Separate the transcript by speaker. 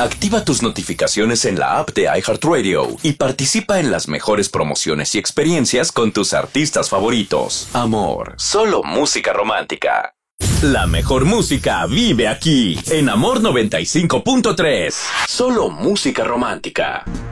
Speaker 1: Activa tus notificaciones en la app de iHeartRadio y participa en las mejores promociones y experiencias con tus artistas favoritos. Amor, solo música romántica. La mejor música vive aquí, en Amor 95.3. Solo música romántica.